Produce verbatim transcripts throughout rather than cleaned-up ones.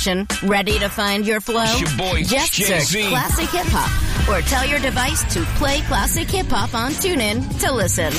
Ready to find your flow? It's your boy, Just Jay-Z. search Classic Hip Hop or tell your device to play Classic Hip Hop on TuneIn to listen.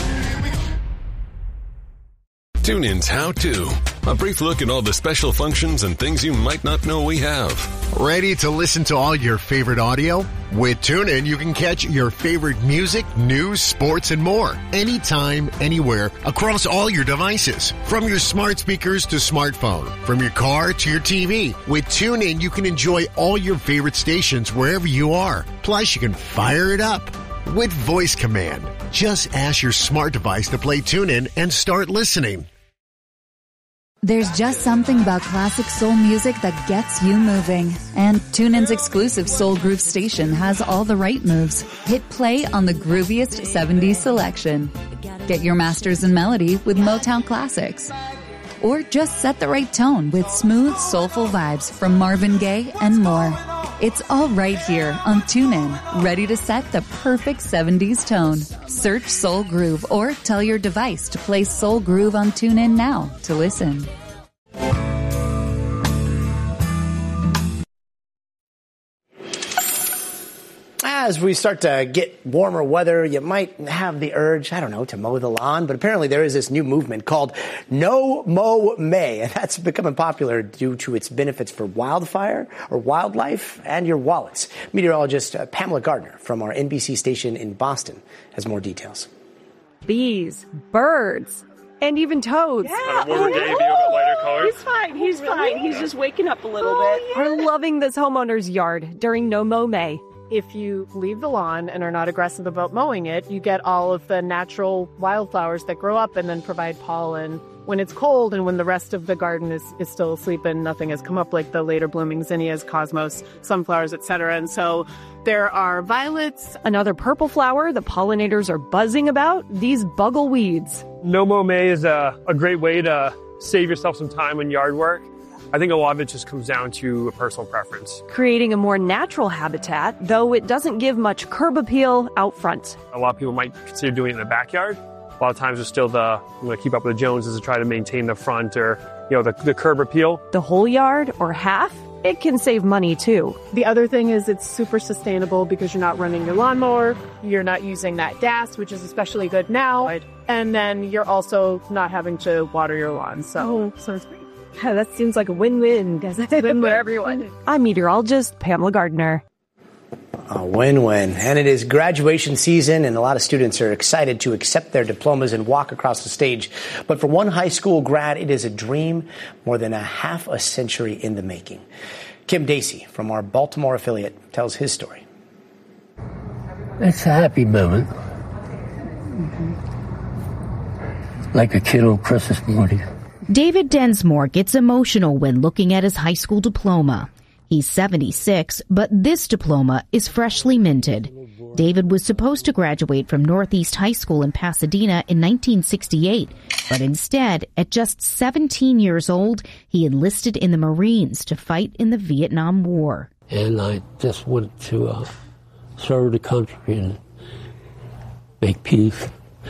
TuneIn's How To. A brief look at all the special functions and things you might not know we have. Ready to listen to all your favorite audio? With TuneIn, you can catch your favorite music, news, sports, and more. Anytime, anywhere, across all your devices. From your smart speakers to smartphone. From your car to your T V. With TuneIn, you can enjoy all your favorite stations wherever you are. Plus, you can fire it up with voice command. Just ask your smart device to play TuneIn and start listening. There's just something about classic soul music that gets you moving. And TuneIn's exclusive Soul Groove station has all the right moves. Hit play on the grooviest seventies selection. Get your masters in melody with Motown classics. Or just set the right tone with smooth, soulful vibes from Marvin Gaye and more. It's all right here on TuneIn, ready to set the perfect seventies tone. Search Soul Groove or tell your device to play Soul Groove on TuneIn now to listen. As we start to get warmer weather, you might have the urge, I don't know, to mow the lawn. But apparently there is this new movement called No Mow May. And that's becoming popular due to its benefits for wildfire or wildlife and your wallets. Meteorologist uh, Pamela Gardner from our N B C station in Boston has more details. Bees, birds, and even toads. Yeah. Oh, day, oh, lighter color. He's fine. He's oh, really? fine. He's just waking up a little oh, bit. Yeah. Are loving this homeowner's yard during No Mow May. If you leave the lawn and are not aggressive about mowing it, you get all of the natural wildflowers that grow up and then provide pollen. When it's cold and when the rest of the garden is, is still asleep and nothing has come up, like the later blooming zinnias, cosmos, sunflowers, et cetera. And so there are violets. Another purple flower the pollinators are buzzing about, these buggleweeds. No Mow May is a, a great way to save yourself some time in yard work. I think a lot of it just comes down to a personal preference. Creating a more natural habitat, though it doesn't give much curb appeal out front. A lot of people might consider doing it in the backyard. A lot of times there's still the, I'm going to keep up with the Joneses to try to maintain the front or, you know, the, the curb appeal. The whole yard or half? It can save money too. The other thing is it's super sustainable because you're not running your lawnmower, you're not using that gas, which is especially good now, and then you're also not having to water your lawn. So, oh, so it's great. Yeah, that seems like a win-win. Win for everyone. I'm meteorologist Pamela Gardner. A win-win. And it is graduation season, and a lot of students are excited to accept their diplomas and walk across the stage. But for one high school grad, it is a dream more than a half a century in the making. Kim Dacey from our Baltimore affiliate tells his story. It's a happy moment. Like a kid on Christmas morning. David Densmore gets emotional when looking at his high school diploma. He's seventy-six, but this diploma is freshly minted. David was supposed to graduate from Northeast High School in Pasadena in nineteen sixty-eight, but instead, at just seventeen years old, he enlisted in the Marines to fight in the Vietnam War. And I just wanted to uh, serve the country and make peace.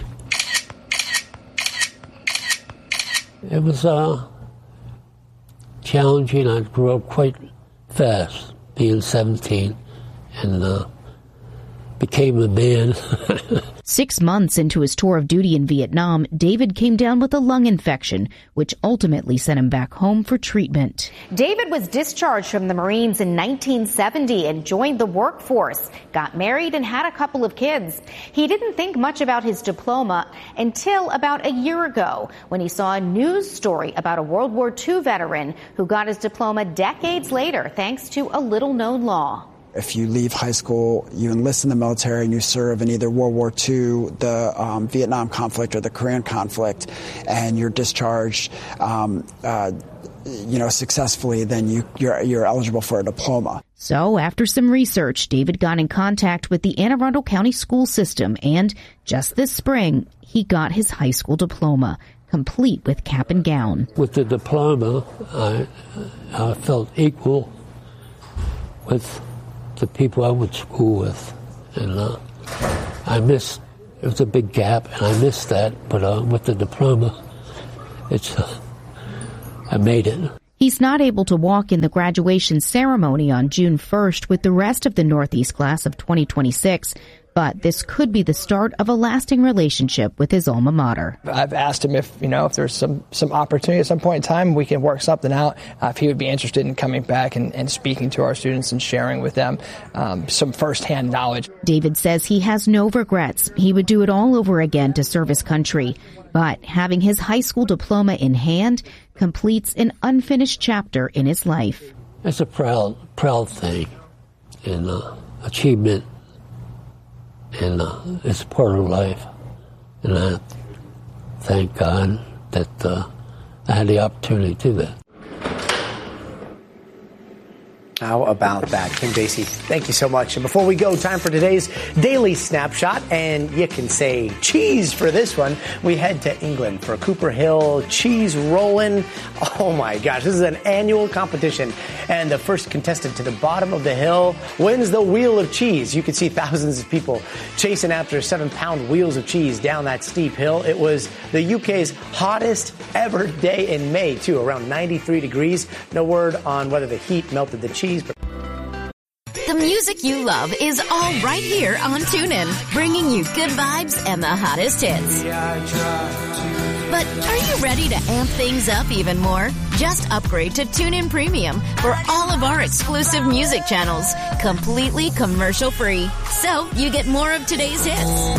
It was uh, challenging. I grew up quite fast, being seventeen, and uh, became a man. Six months into his tour of duty in Vietnam, David came down with a lung infection, which ultimately sent him back home for treatment. David was discharged from the Marines in nineteen seventy and joined the workforce, got married and had a couple of kids. He didn't think much about his diploma until about a year ago when he saw a news story about a World War Two veteran who got his diploma decades later thanks to a little-known law. If you leave high school, you enlist in the military and you serve in either World War Two, the um, Vietnam conflict, or the Korean conflict, and you're discharged, um, uh, you know, successfully, then you, you're, you're eligible for a diploma. So after some research, David got in contact with the Anne Arundel County school system, and just this spring, he got his high school diploma, complete with cap and gown. With the diploma, I, I felt equal with the people I went to school with, and uh, I missed, it was a big gap, and I missed that, but uh, with the diploma, it's, uh, I made it. He's not able to walk in the graduation ceremony on June first with the rest of the Northeast class of twenty twenty-six, but this could be the start of a lasting relationship with his alma mater. I've asked him if, you know, if there's some, some opportunity at some point in time we can work something out, uh, if he would be interested in coming back and, and speaking to our students and sharing with them um, some firsthand knowledge. David says he has no regrets. He would do it all over again to serve his country. But having his high school diploma in hand completes an unfinished chapter in his life. It's a proud, proud thing and uh, achievement. And uh, it's part of life. And I thank God that uh, I had the opportunity to do that. How about that, Kim Basie? Thank you so much. And before we go, time for today's Daily Snapshot. And you can say cheese for this one. We head to England for Cooper Hill Cheese Rollin'. Oh my gosh, this is an annual competition. And the first contestant to the bottom of the hill wins the wheel of cheese. You can see thousands of people chasing after seven pound wheels of cheese down that steep hill. It was the U K's hottest ever day in May, too, around ninety-three degrees. No word on whether the heat melted the cheese. The music you love is all right here on TuneIn, bringing you good vibes and the hottest hits. But are you ready to amp things up even more? Just upgrade to TuneIn Premium for all of our exclusive music channels, completely commercial-free. So you get more of today's hits,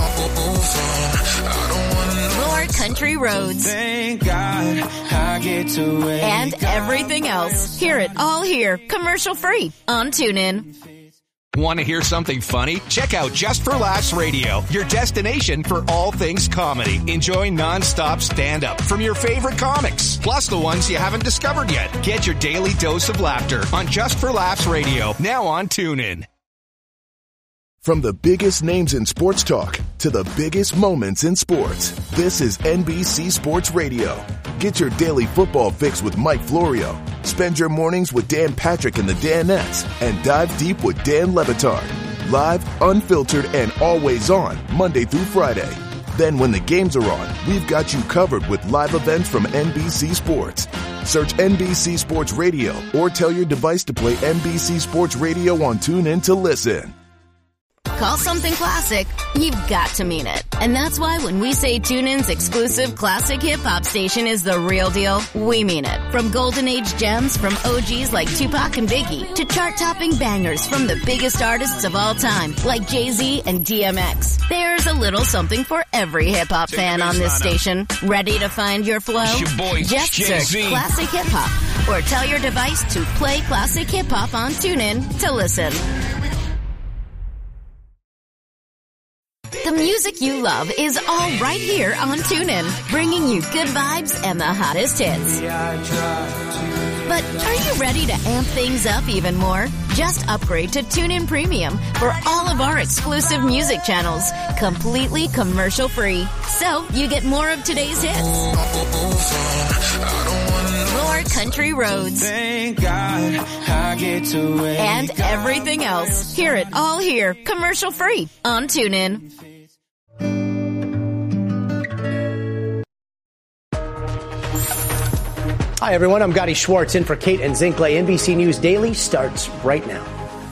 more country roads, Thank God I get to wake and everything else. Hear it all here, commercial-free on TuneIn. Want to hear something funny? Check out Just for Laughs Radio, your destination for all things comedy. Enjoy non-stop stand-up from your favorite comics, plus the ones you haven't discovered yet. Get your daily dose of laughter on Just for Laughs Radio, now on TuneIn. From the biggest names in sports talk to the biggest moments in sports, this is N B C Sports Radio. Get your daily football fix with Mike Florio. Spend your mornings with Dan Patrick and the Danettes and dive deep with Dan Le Batard. Live, unfiltered, and always on Monday through Friday. Then when the games are on, we've got you covered with live events from N B C Sports. Search N B C Sports Radio or tell your device to play N B C Sports Radio on TuneIn to listen. Call something classic, you've got to mean it. And that's why when we say TuneIn's exclusive classic hip-hop station is the real deal, we mean it. From golden age gems from O Gs like Tupac and Biggie to chart-topping bangers from the biggest artists of all time like Jay-Z and D M X. There's a little something for every hip-hop fan on this station. Ready to find your flow? Your boy, Just Jay-Z. search Classic Hip-Hop or tell your device to play Classic Hip-Hop on TuneIn to listen. The music you love is all right here on TuneIn, bringing you good vibes and the hottest hits. But are you ready to amp things up even more? Just upgrade to TuneIn Premium for all of our exclusive music channels, completely commercial-free. So you get more of today's hits, more country roads, Thank God I get to wake and everything else. Hear it all here, commercial-free on TuneIn. Hi, everyone. I'm Gotti Schwartz in for Kate and Zinkley. N B C News Daily starts right now.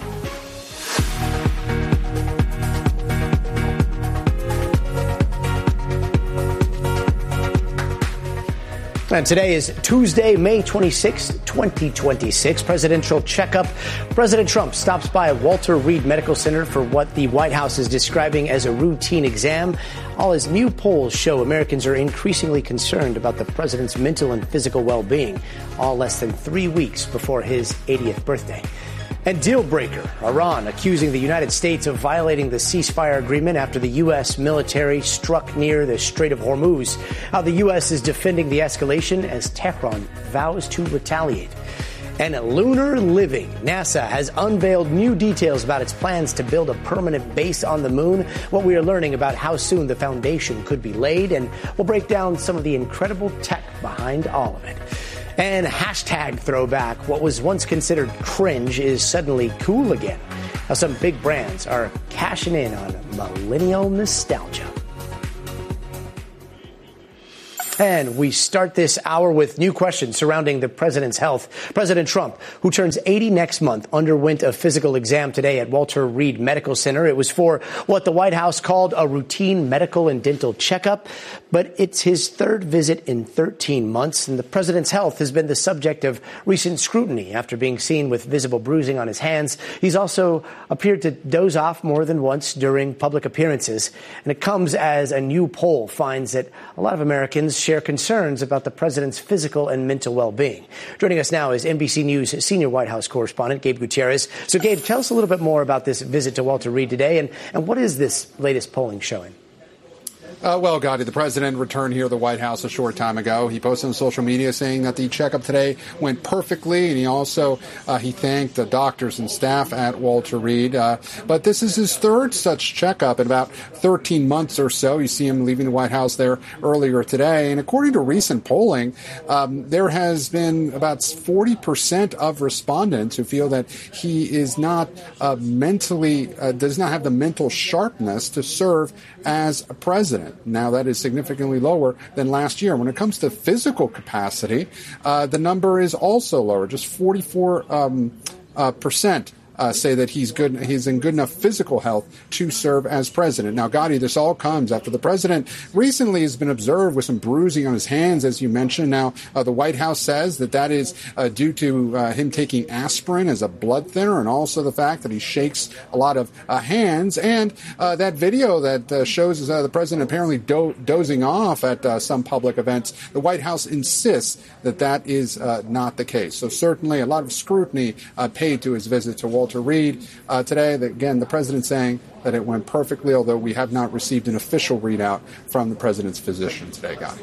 And today is Tuesday, May twenty-sixth, twenty twenty-six. Presidential checkup. President Trump stops by Walter Reed Medical Center for what the White House is describing as a routine exam. All his new polls show Americans are increasingly concerned about the president's mental and physical well-being, all less than three weeks before his eightieth birthday. And deal breaker, Iran accusing the United States of violating the ceasefire agreement after the U S military struck near the Strait of Hormuz. How the U S is defending the escalation as Tehran vows to retaliate. And lunar living. NASA has unveiled new details about its plans to build a permanent base on the moon. What we are learning about how soon the foundation could be laid, and we'll break down some of the incredible tech behind all of it. And hashtag throwback. What was once considered cringe is suddenly cool again. Now some big brands are cashing in on millennial nostalgia. And we start this hour with new questions surrounding the president's health. President Trump, who turns eighty next month, underwent a physical exam today at Walter Reed Medical Center. It was for what the White House called a routine medical and dental checkup. But it's his third visit in thirteen months, and the president's health has been the subject of recent scrutiny after being seen with visible bruising on his hands. He's also appeared to doze off more than once during public appearances. And it comes as a new poll finds that a lot of Americans share concerns about the president's physical and mental well-being. Joining us now is N B C News senior White House correspondent Gabe Gutierrez. So, Gabe, tell us a little bit more about this visit to Walter Reed today, and, and what is this latest polling showing? Uh, well, Gotti, the president returned here to the White House a short time ago. He posted on social media saying that the checkup today went perfectly, and he also uh, he thanked the doctors and staff at Walter Reed. Uh, but this is his third such checkup in about thirteen months or so. You see him leaving the White House there earlier today. And according to recent polling, um, there has been about forty percent of respondents who feel that he is not uh, mentally, uh, does not have the mental sharpness to serve as a president. Now, that is significantly lower than last year. When it comes to physical capacity, uh, the number is also lower, just forty-four um, uh, percent. Uh, say that he's good, he's in good enough physical health to serve as president. Now, Gotti, this all comes after the president recently has been observed with some bruising on his hands, as you mentioned. Now, uh, the White House says that that is uh, due to uh, him taking aspirin as a blood thinner, and also the fact that he shakes a lot of uh, hands. And uh, that video that uh, shows uh, the president apparently do- dozing off at uh, some public events, the White House insists that that is uh, not the case. So certainly a lot of scrutiny uh, paid to his visit to Walter Reed uh, today. That, again, the president saying that it went perfectly, although we have not received an official readout from the president's physician today, Gotti.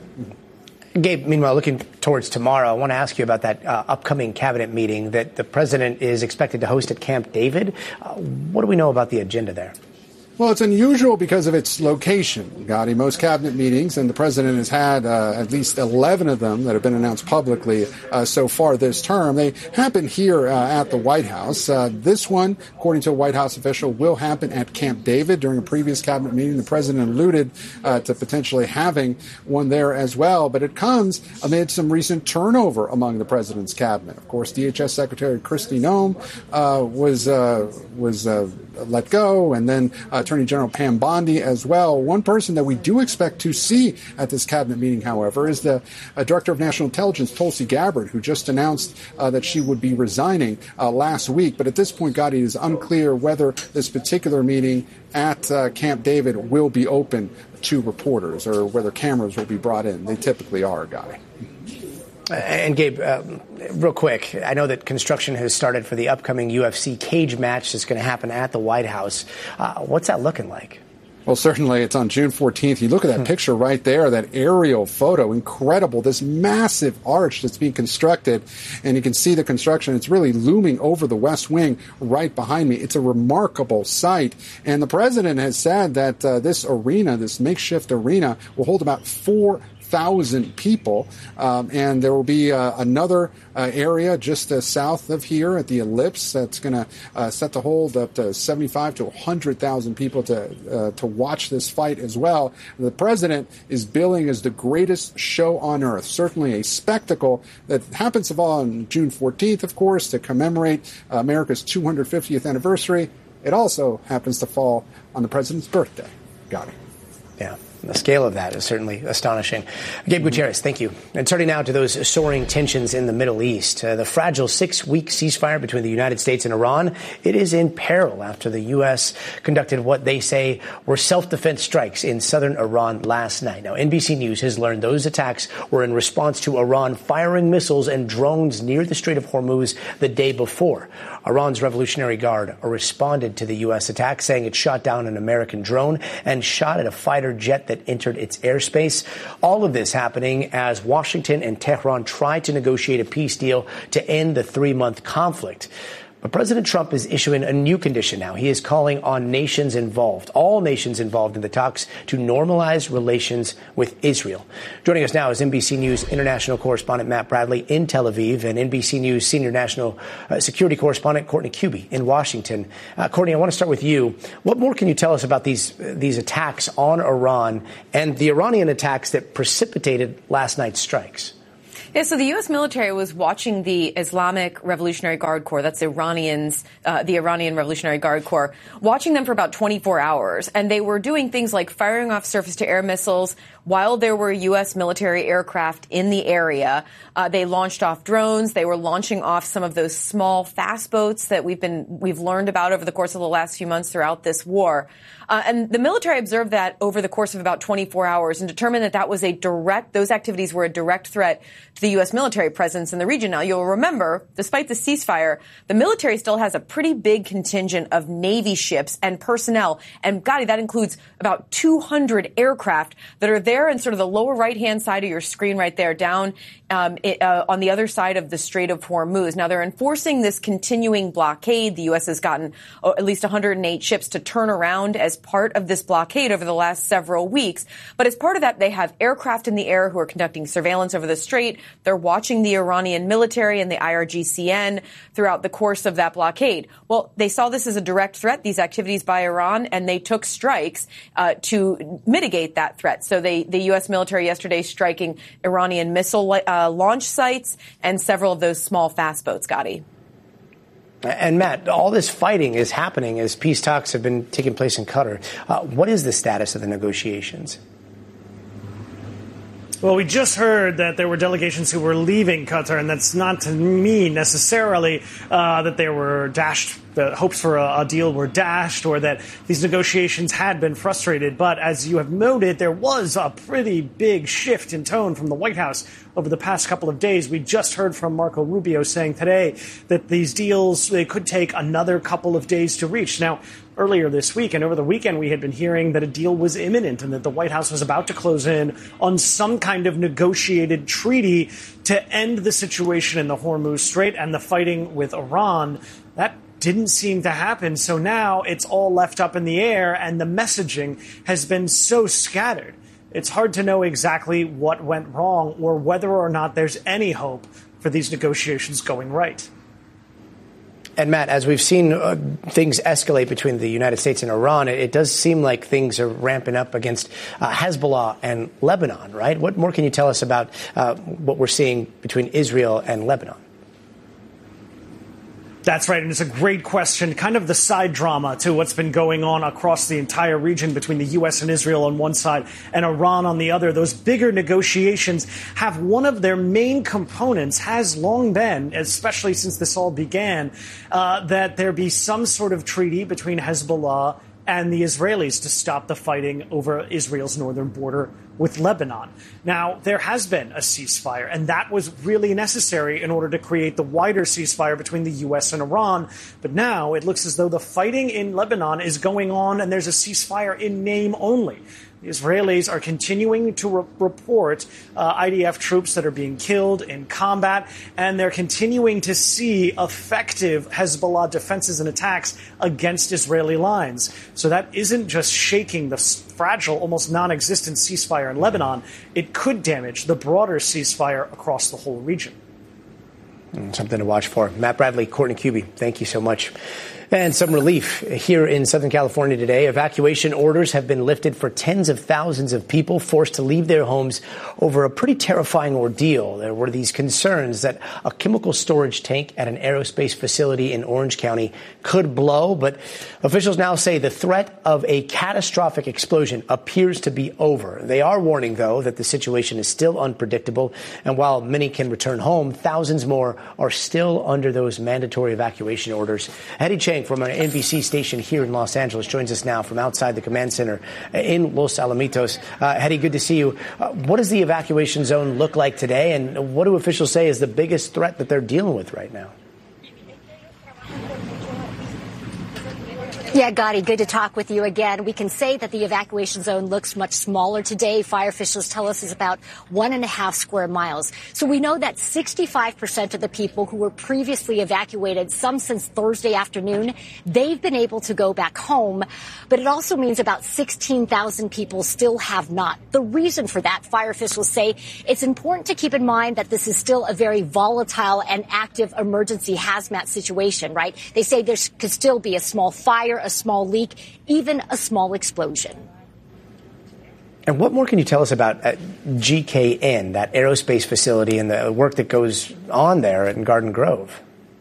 Gabe, meanwhile, looking towards tomorrow, I want to ask you about that uh, upcoming cabinet meeting that the president is expected to host at Camp David. Uh, what do we know about the agenda there? Well, it's unusual because of its location, Gotti. Most cabinet meetings, and the president has had uh, at least eleven of them that have been announced publicly uh, so far this term. They happen here uh, at the White House. Uh, this one, according to a White House official, will happen at Camp David. During a previous cabinet meeting, the president alluded uh, to potentially having one there as well. But it comes amid some recent turnover among the president's cabinet. Of course, D H S Secretary Kristi Noem uh, was uh, was uh, let go, and then uh, Attorney General Pam Bondi as well. One person that we do expect to see at this cabinet meeting, however, is the uh, Director of National Intelligence, Tulsi Gabbard, who just announced uh, that she would be resigning uh, last week. But at this point, Gotti, it is unclear whether this particular meeting at uh, Camp David will be open to reporters or whether cameras will be brought in. They typically are, Gotti. And Gabe, uh, real quick, I know that construction has started for the upcoming U F C cage match that's going to happen at the White House. Uh, what's that looking like? Well, certainly it's on June fourteenth. You look at that picture right there, that aerial photo, incredible, this massive arch that's being constructed, and you can see the construction. It's really looming over the West Wing right behind me. It's a remarkable sight, and the president has said that uh, this arena, this makeshift arena, will hold about four thousand people, um, and there will be uh, another uh, area just uh, south of here at the Ellipse that's going to uh, set to hold up to seventy-five to one hundred thousand people to uh, to watch this fight as well. The president is billing as the greatest show on earth, certainly a spectacle that happens to fall on June fourteenth, of course, to commemorate uh, America's two hundred fiftieth anniversary. It also happens to fall on the president's birthday. Got it. Yeah. The scale of that is certainly astonishing. Gabe Gutierrez, thank you. And turning now to those soaring tensions in the Middle East. Uh, the fragile six-week ceasefire between the United States and Iran, it is in peril after the U S conducted what they say were self-defense strikes in southern Iran last night. Now, N B C News has learned those attacks were in response to Iran firing missiles and drones near the Strait of Hormuz the day before. Iran's Revolutionary Guard responded to the U S attack, saying it shot down an American drone and shot at a fighter jet that entered its airspace. All of this happening as Washington and Tehran try to negotiate a peace deal to end the three-month conflict. But President Trump is issuing a new condition now. He is calling on nations involved, all nations involved in the talks, to normalize relations with Israel. Joining us now is N B C News international correspondent Matt Bradley in Tel Aviv and N B C News senior national uh, security correspondent Courtney Kube in Washington. Uh, Courtney, I want to start with you. What more can you tell us about these uh, these attacks on Iran and the Iranian attacks that precipitated last night's strikes? Yeah, so the U S military was watching the Islamic Revolutionary Guard Corps, that's Iranians, uh, the Iranian Revolutionary Guard Corps, watching them for about twenty-four hours. And they were doing things like firing off surface-to-air missiles while there were U S military aircraft in the area. Uh, they launched off drones. They were launching off some of those small fast boats that we've been we've learned about over the course of the last few months throughout this war. Uh, and the military observed that over the course of about twenty-four hours and determined that that was a direct, those activities were a direct threat to the U S military presence in the region. Now, you'll remember, despite the ceasefire, the military still has a pretty big contingent of Navy ships and personnel. And, Gotti, that includes about two hundred aircraft that are there in sort of the lower right-hand side of your screen right there, down um, it, uh, on the other side of the Strait of Hormuz. Now, they're enforcing this continuing blockade. The U S has gotten oh, at least one hundred eight ships to turn around as part of this blockade over the last several weeks. But as part of that, they have aircraft in the air who are conducting surveillance over the strait. They're watching the Iranian military and the I R G C N throughout the course of that blockade. Well, they saw this as a direct threat, these activities by Iran, and they took strikes uh, to mitigate that threat. So they, the U S military yesterday striking Iranian missile uh, launch sites and several of those small fast boats, Gotti. And, Matt, all this fighting is happening as peace talks have been taking place in Qatar. Uh, what is the status of the negotiations? Well, we just heard that there were delegations who were leaving Qatar, and that's not to mean necessarily uh, that they were dashed. The hopes for a, a deal were dashed or that these negotiations had been frustrated. But as you have noted, there was a pretty big shift in tone from the White House over the past couple of days. We just heard from Marco Rubio saying today that these deals, they could take another couple of days to reach. Now, earlier this week and over the weekend, we had been hearing that a deal was imminent and that the White House was about to close in on some kind of negotiated treaty to end the situation in the Hormuz Strait and the fighting with Iran. That didn't seem to happen. So now it's all left up in the air, and the messaging has been so scattered. It's hard to know exactly what went wrong or whether or not there's any hope for these negotiations going right. And, Matt, as we've seen uh, things escalate between the United States and Iran, it, it does seem like things are ramping up against uh, Hezbollah and Lebanon, right? What more can you tell us about uh, what we're seeing between Israel and Lebanon? That's right, and it's a great question, kind of the side drama to what's been going on across the entire region between the U S and Israel on one side and Iran on the other. Those bigger negotiations have one of their main components, has long been, especially since this all began, uh, that there be some sort of treaty between Hezbollah and the Israelis to stop the fighting over Israel's northern border with Lebanon. Now, there has been a ceasefire, and that was really necessary in order to create the wider ceasefire between the U S and Iran. But now it looks as though the fighting in Lebanon is going on, and there's a ceasefire in name only. The Israelis are continuing to re- report uh, I D F troops that are being killed in combat, and they're continuing to see effective Hezbollah defenses and attacks against Israeli lines. So that isn't just shaking the fragile, almost non-existent ceasefire in Lebanon. It could damage the broader ceasefire across the whole region. Something to watch for. Matt Bradley, Courtney Kube, thank you so much. And some relief here in Southern California today. Evacuation orders have been lifted for tens of thousands of people forced to leave their homes over a pretty terrifying ordeal. There were these concerns that a chemical storage tank at an aerospace facility in Orange County could blow. But officials now say the threat of a catastrophic explosion appears to be over. They are warning, though, that the situation is still unpredictable. And while many can return home, thousands more are still under those mandatory evacuation orders. Hedy Chang from an N B C station here in Los Angeles joins us now from outside the command center in Los Alamitos. Uh, Hedy, good to see you. Uh, what does the evacuation zone look like today, and what do officials say is the biggest threat that they're dealing with right now? Yeah, Gotti, good to talk with you again. We can say that the evacuation zone looks much smaller today. Fire officials tell us it's about one and a half square miles. So we know that sixty-five percent of the people who were previously evacuated, some since Thursday afternoon, they've been able to go back home. But it also means about sixteen thousand people still have not. The reason for that, fire officials say, it's important to keep in mind that this is still a very volatile and active emergency hazmat situation, right? They say there could still be a small fire, a small leak, even a small explosion. And what more can you tell us about uh, G K N, that aerospace facility, and the work that goes on there in Garden Grove?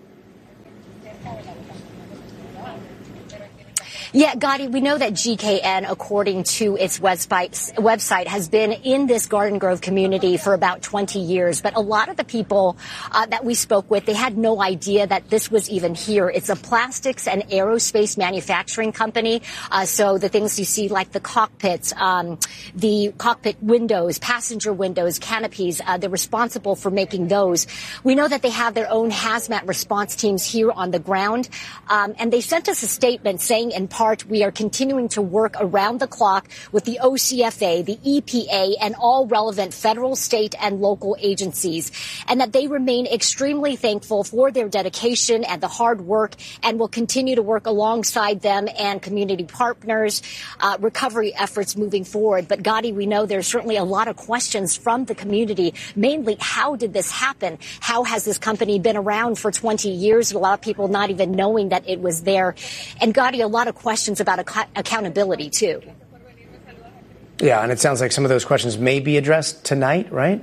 Yeah, Gotti, we know that G K N, according to its website, website, has been in this Garden Grove community for about twenty years. But a lot of the people uh, that we spoke with, they had no idea that this was even here. It's a plastics and aerospace manufacturing company. Uh, so the things you see like the cockpits, um, the cockpit windows, passenger windows, canopies, uh, they're responsible for making those. We know that they have their own hazmat response teams here on the ground. Um, and they sent us a statement saying in part, we are continuing to work around the clock with the O C F A, the E P A, and all relevant federal, state, and local agencies, and that they remain extremely thankful for their dedication and the hard work, and will continue to work alongside them and community partners, uh, recovery efforts moving forward. But Gotti, we know there's certainly a lot of questions from the community, mainly how did this happen? How has this company been around for twenty years? A lot of people not even knowing that it was there. And Gotti, a lot of questions about ac- accountability, too. Yeah, and it sounds like some of those questions may be addressed tonight, right?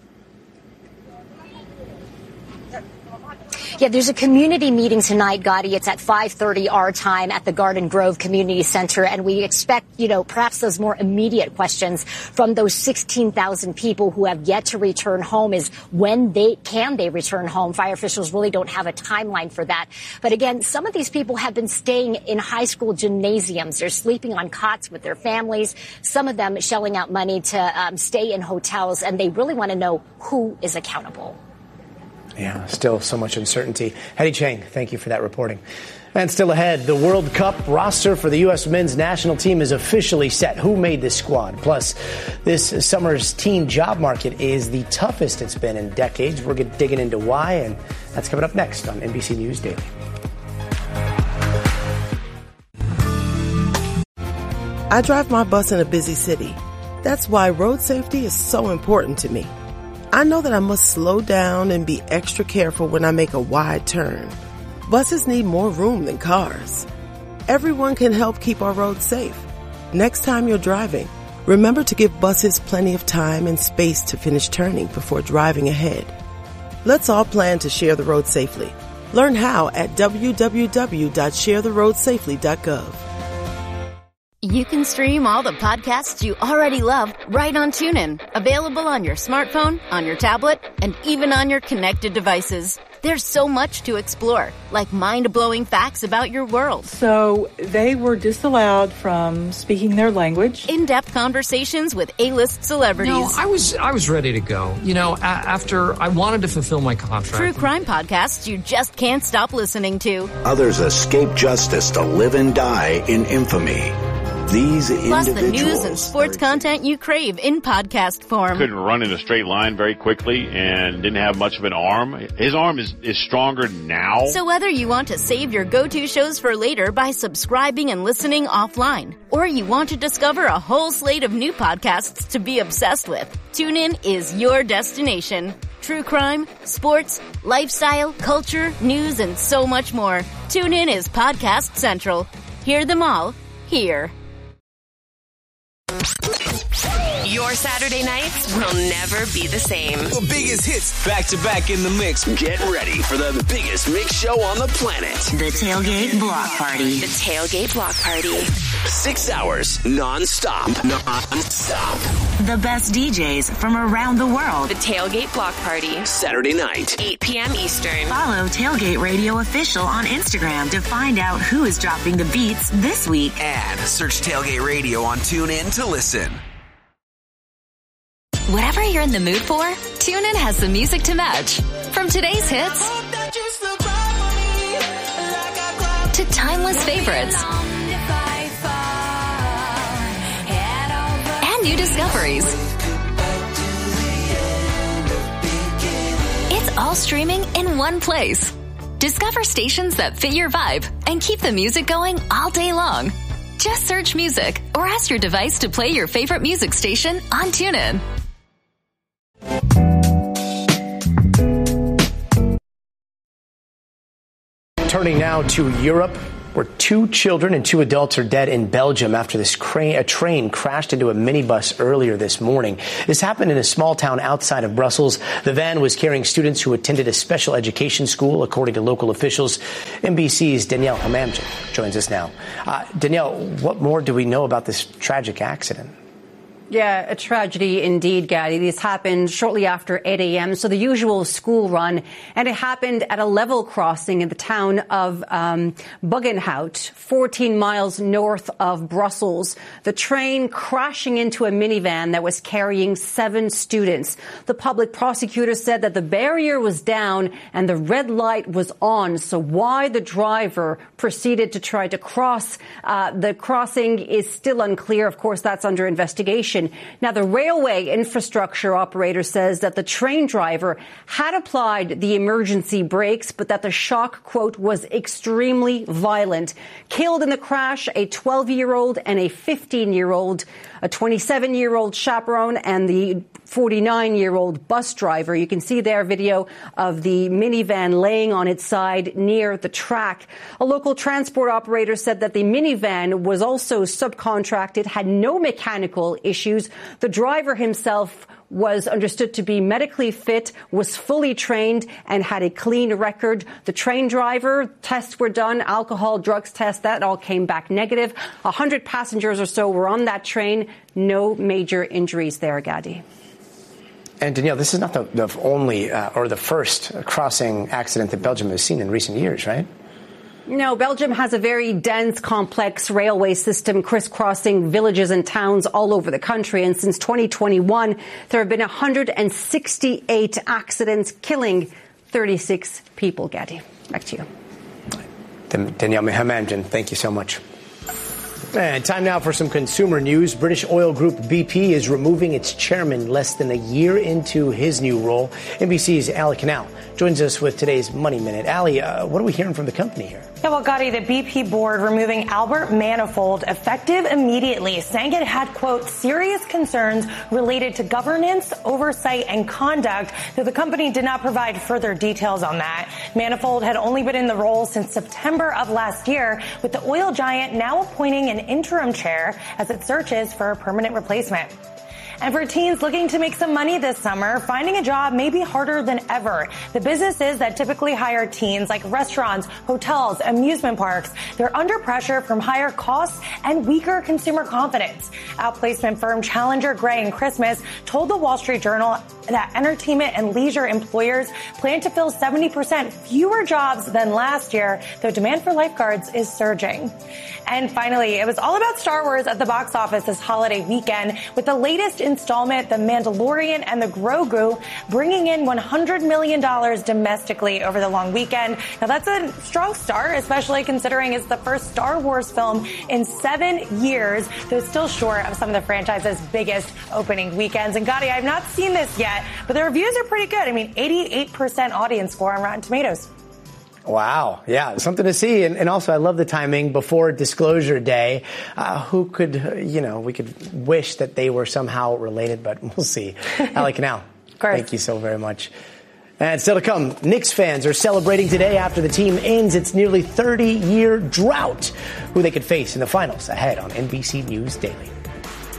Yeah, there's a community meeting tonight, Gotti. It's at five thirty our time at the Garden Grove Community Center, and we expect, you know, perhaps those more immediate questions from those sixteen thousand people who have yet to return home is when they can they return home. Fire officials really don't have a timeline for that. But again, some of these people have been staying in high school gymnasiums. They're sleeping on cots with their families, some of them shelling out money to um, stay in hotels, and they really want to know who is accountable. Yeah, still so much uncertainty. Hattie Chang, thank you for that reporting. And still ahead, the World Cup roster for the U S men's national team is officially set. Who made this squad? Plus, this summer's teen job market is the toughest it's been in decades. We're digging into why, and that's coming up next on N B C News Daily. I drive my bus in a busy city. That's why road safety is so important to me. I know that I must slow down and be extra careful when I make a wide turn. Buses need more room than cars. Everyone can help keep our roads safe. Next time you're driving, remember to give buses plenty of time and space to finish turning before driving ahead. Let's all plan to share the road safely. Learn how at w w w dot share the road safely dot gov. You can stream all the podcasts you already love right on TuneIn. Available on your smartphone, on your tablet, and even on your connected devices. There's so much to explore, like mind-blowing facts about your world. So they were disallowed from speaking their language. In-depth conversations with A-list celebrities. No, I was I was ready to go. You know, a- after I wanted to fulfill my contract. True crime podcasts you just can't stop listening to. Others escape justice to live and die in infamy. These Plus the individuals news and sports content you crave in podcast form. Couldn't run in a straight line very quickly and didn't have much of an arm. His arm is, is stronger now. So whether you want to save your go-to shows for later by subscribing and listening offline, or you want to discover a whole slate of new podcasts to be obsessed with, TuneIn is your destination. True crime, sports, lifestyle, culture, news, and so much more. TuneIn is Podcast Central. Hear them all here. Your Saturday nights will never be the same. The biggest hits back to back in the mix. Get ready for the biggest mix show on the planet. The Tailgate Block Party. The Tailgate Block Party. Six hours non-stop. Non-stop. The best D Js from around the world. The Tailgate Block Party. Saturday night. eight p.m. Eastern. Follow Tailgate Radio Official on Instagram to find out who is dropping the beats this week. And search Tailgate Radio on TuneIn to listen. Whatever you're in the mood for, TuneIn has the music to match. From today's hits to timeless favorites. discoveries. It's all streaming in one place. Discover stations that fit your vibe and keep the music going all day long. Just search music or ask your device to play your favorite music station on TuneIn. Turning now to Europe, where two children and two adults are dead in Belgium after this crane, a train crashed into a minibus earlier this morning. This happened in a small town outside of Brussels. The van was carrying students who attended a special education school, according to local officials. N B C's Danielle Hamamdjian joins us now. Uh, Danielle, what more do we know about this tragic accident? Yeah, a tragedy indeed, Gaddy. This happened shortly after eight a.m., so the usual school run, and it happened at a level crossing in the town of um, Buggenhout, fourteen miles north of Brussels. The train crashing into a minivan that was carrying seven students. The public prosecutor said that the barrier was down and the red light was on, so why the driver proceeded to try to cross uh, the crossing is still unclear. Of course, that's under investigation. Now, the railway infrastructure operator says that the train driver had applied the emergency brakes, but that the shock, quote, was extremely violent. Killed in the crash, a twelve-year-old and a fifteen-year-old, a twenty-seven-year-old chaperone, and the forty-nine-year-old bus driver. You can see there video of the minivan laying on its side near the track. A local transport operator said that the minivan was also subcontracted, had no mechanical issues. The driver himself was understood to be medically fit, was fully trained, and had a clean record. The train driver, tests were done, alcohol, drugs test, that all came back negative. A hundred passengers or so were on that train. No major injuries there, Gaddy. And Danielle, this is not the, the only uh, or the first crossing accident that Belgium has seen in recent years, right? No, Belgium has a very dense, complex railway system crisscrossing villages and towns all over the country. And since twenty twenty-one, there have been one hundred sixty-eight accidents, killing thirty-six people. Gaddy, back to you. Danielle Hamamdjian, thank you so much. And time now for some consumer news. British oil group B P is removing its chairman less than a year into his new role. N B C's Ali Canal joins us with today's Money Minute. Ali, uh, what are we hearing from the company here? Yeah, well, Gotti, the B P board removing Albert Manifold effective immediately, saying it had, quote, serious concerns related to governance, oversight, and conduct, though the company did not provide further details on that. Manifold had only been in the role since September of last year, with the oil giant now appointing an interim chair as it searches for a permanent replacement. And for teens looking to make some money this summer, finding a job may be harder than ever. The businesses that typically hire teens, like restaurants, hotels, amusement parks, they're under pressure from higher costs and weaker consumer confidence. Outplacement firm Challenger, Gray and Christmas told the Wall Street Journal that entertainment and leisure employers plan to fill seventy percent fewer jobs than last year, though demand for lifeguards is surging. And finally, it was all about Star Wars at the box office this holiday weekend, with the latest installment, The Mandalorian and the Grogu, bringing in one hundred million dollars domestically over the long weekend. Now, that's a strong start, especially considering it's the first Star Wars film in seven years, though still short of some of the franchise's biggest opening weekends. And Gotti, I've not seen this yet, but the reviews are pretty good. I mean, eighty-eight percent audience score on Rotten Tomatoes. Wow. Yeah, something to see. And, and also, I love the timing before Disclosure Day. Uh, who could, uh, you know, we could wish that they were somehow related, but we'll see. Ali Canal, thank you so very much. And still to come, Knicks fans are celebrating today after the team ends its nearly thirty-year drought, who they could face in the finals ahead on N B C News Daily.